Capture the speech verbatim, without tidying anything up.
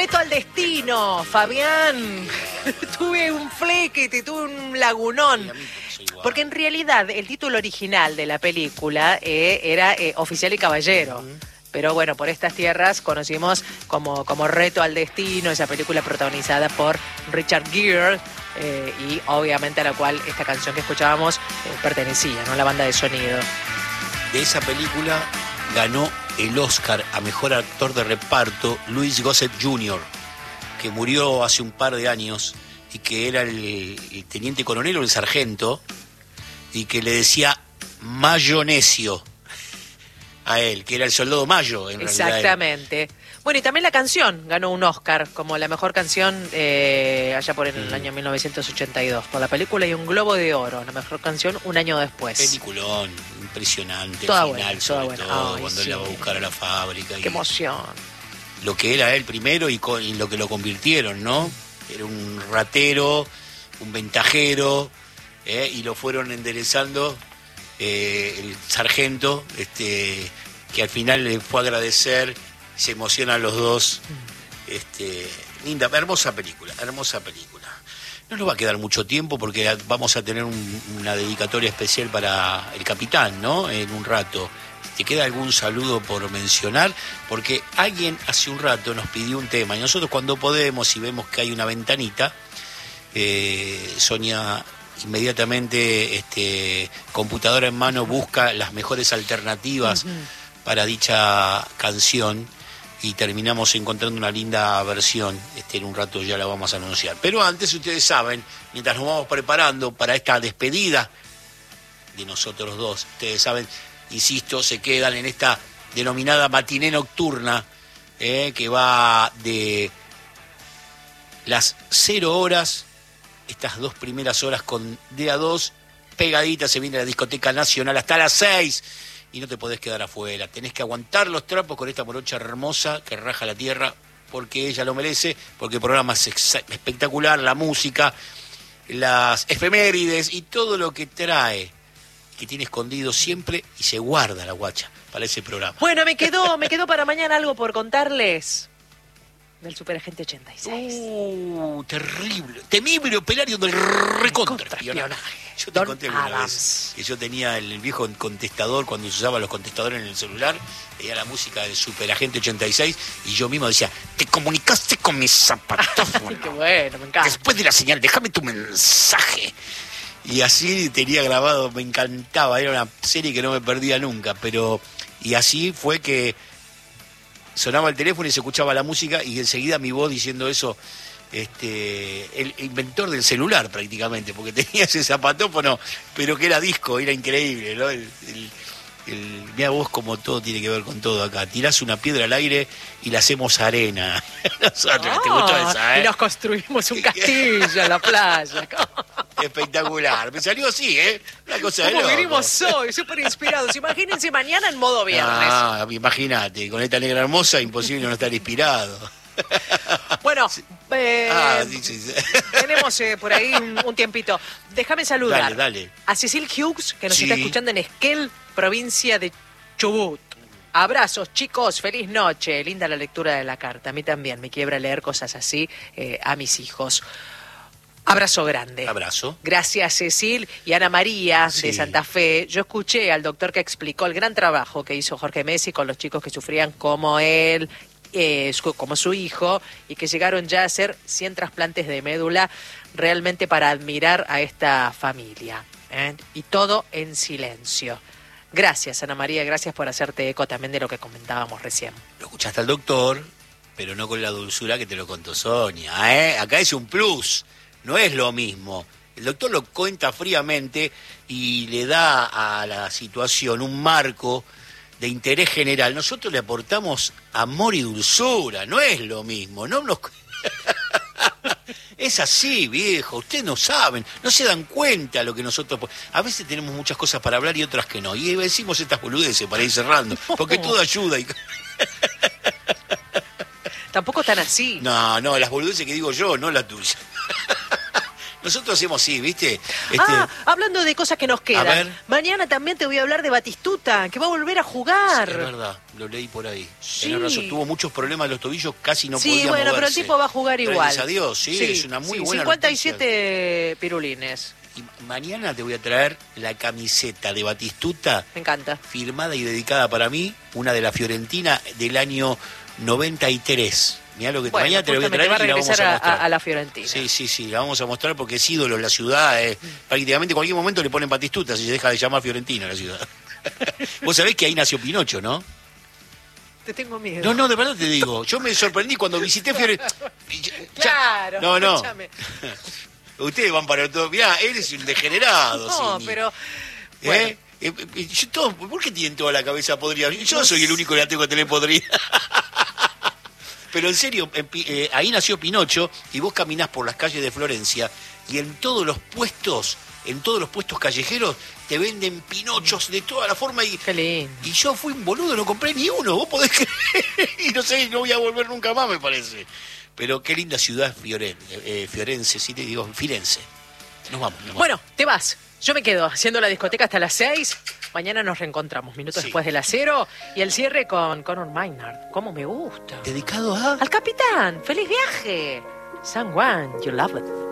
Reto al destino, Fabián. Tuve un flequete, tuve un lagunón. Porque en realidad el título original de la película eh, era eh, Oficial y Caballero. Uh-huh. Pero bueno, por estas tierras conocimos como, como Reto al Destino, esa película protagonizada por Richard Gere, eh, y obviamente a la cual esta canción que escuchábamos eh, pertenecía, ¿no? La banda de sonido. De esa película ganó el Oscar a Mejor Actor de Reparto Louis Gossett junior, que murió hace un par de años y que era el, el teniente coronel o el sargento, y que le decía Mayonesio a él, que era el soldado Mayo, en realidad. Exactamente. Bueno, y también la canción ganó un Oscar como la mejor canción eh, allá por el mm. año mil novecientos ochenta y dos por la película, y un Globo de Oro, la mejor canción un año después. Peliculón, impresionante, toda el final, buena, sobre buena. todo, Ay, cuando sí. él la va a buscar a la fábrica. Qué y emoción. Lo que era él primero y, con, y lo que lo convirtieron, ¿no? Era un ratero, un ventajero, eh, y lo fueron enderezando. Eh, el sargento, este, que al final le fue a agradecer, se emocionan los dos. Este, linda, hermosa película, hermosa película. No nos va a quedar mucho tiempo porque vamos a tener un, una dedicatoria especial para el capitán, ¿no? En un rato. ¿Te queda algún saludo por mencionar? Porque alguien hace un rato nos pidió un tema y nosotros cuando podemos y vemos que hay una ventanita, eh, Sonia inmediatamente, este, computadora en mano, busca las mejores alternativas uh-huh. para dicha canción y terminamos encontrando una linda versión. Este, en un rato ya la vamos a anunciar. Pero antes, ustedes saben, mientras nos vamos preparando para esta despedida de nosotros dos, ustedes saben, insisto, se quedan en esta denominada matiné nocturna, eh, que va de las cero horas, estas dos primeras horas con D A dos, pegaditas, se viene la Discoteca Nacional hasta las seis, y no te podés quedar afuera. Tenés que aguantar los trapos con esta morocha hermosa que raja la tierra, porque ella lo merece, porque el programa es ex- espectacular, la música, las efemérides y todo lo que trae, que tiene escondido siempre y se guarda la guacha para ese programa. Bueno, me quedó, me quedó para mañana algo por contarles del Superagente ochenta y seis. Uh, terrible. Temible operario del recontraespionaje. Yo te Don conté alguna Adams. vez que yo tenía el viejo contestador, cuando se usaba los contestadores en el celular, tenía la música del Superagente ochenta y seis y yo mismo decía, te comunicaste con mi zapatófono. Qué bueno, me encanta. Después de la señal, déjame tu mensaje. Y así tenía grabado, me encantaba, era una serie que no me perdía nunca, pero y así fue que sonaba el teléfono y se escuchaba la música y enseguida mi voz diciendo eso, este, el inventor del celular prácticamente, porque tenía ese zapatófono, pero que era disco, era increíble, ¿no? El, el, el, mira vos como todo tiene que ver con todo acá, tirás una piedra al aire y la hacemos arena. Nosotros, oh, ¿te gustó esa, eh? Y nos construimos un castillo en la playa. Espectacular, me salió así, ¿eh? Una cosa de ¿Cómo loco. venimos hoy? Súper inspirados. Imagínense mañana en modo viernes. Ah, imagínate, con esta negra hermosa, imposible no estar inspirado. Bueno, eh, ah, sí, sí, sí. tenemos eh, por ahí un, un tiempito. Déjame saludar dale, dale. a Cecil Hughes, que nos sí. está escuchando en Esquel, provincia de Chubut. Abrazos, chicos, feliz noche. Linda la lectura de la carta. A mí también me quiebra leer cosas así eh, a mis hijos. Abrazo grande. Abrazo. Gracias, Cecil. Y Ana María, sí. de Santa Fe. Yo escuché al doctor que explicó el gran trabajo que hizo Jorge Messi con los chicos que sufrían como él, eh, su, como su hijo, y que llegaron ya a hacer cien trasplantes de médula, realmente para admirar a esta familia. ¿eh? Y todo en silencio. Gracias, Ana María, gracias por hacerte eco también de lo que comentábamos recién. Lo escuchaste al doctor, pero no con la dulzura que te lo contó Sonia, ¿eh? Acá es un plus. No es lo mismo. El doctor lo cuenta fríamente y le da a la situación un marco de interés general. Nosotros le aportamos amor y dulzura. No es lo mismo. No nos... Es así, viejo. Ustedes no saben, no se dan cuenta lo que nosotros... A veces tenemos muchas cosas para hablar y otras que no. Y decimos estas boludeces para ir cerrando. Porque todo ayuda y... Tampoco tan así. No, no, las boludeces que digo yo, no las tuyas. Nosotros hacemos así, ¿viste? Este... Ah, hablando de cosas que nos quedan. A ver. Mañana también te voy a hablar de Batistuta, que va a volver a jugar. Sí, es verdad. lo leí por ahí. Sí. Tenés razón, tuvo muchos problemas de los tobillos, casi no sí, podía bueno, moverse. pero el tipo va a jugar igual. Gracias a Dios, sí, sí es una muy sí, buena cincuenta y siete noticia. pirulines. Y mañana te voy a traer la camiseta de Batistuta, Me encanta. firmada y dedicada para mí, una de la Fiorentina del año noventa y tres. Mirá lo que Bueno, mañana te lo voy a traer va a y la vamos regresar a a, mostrar. a, a la Fiorentina. Sí, sí, sí, la vamos a mostrar porque es ídolo en la ciudad. Eh. Prácticamente en cualquier momento le ponen Batistuta si se deja de llamar Fiorentina a la ciudad. Vos sabés que ahí nació Pinocho, ¿no? Te tengo miedo. No, no, de verdad te digo. Yo me sorprendí cuando visité Fiorentina. Claro. No, no. Escúchame. Ustedes van para todo. Mirá, él es un degenerado. No, Cini. pero... ¿Eh? Bueno. Eh, eh, yo todo, ¿por qué tienen toda la cabeza podrida? Yo soy el único que la tengo que tener podrida. Pero en serio, en, eh, ahí nació Pinocho y vos caminás por las calles de Florencia y en todos los puestos, en todos los puestos callejeros te venden Pinochos de toda la forma y, Qué lindo. y yo fui un boludo, no compré ni uno, vos podés creer, y no sé, no voy a volver nunca más me parece. Pero qué linda ciudad Fioren, eh, Fiorense, sí te digo, Firenze. Nos vamos, nos vamos. Bueno, te vas. Yo me quedo haciendo la discoteca hasta las seis. Mañana nos reencontramos, minutos Sí. después de las cero. Y el cierre con Conor Maynard. ¿Cómo me gusta? ¿Dedicado a? Al capitán. ¡Feliz viaje! Someone you love it.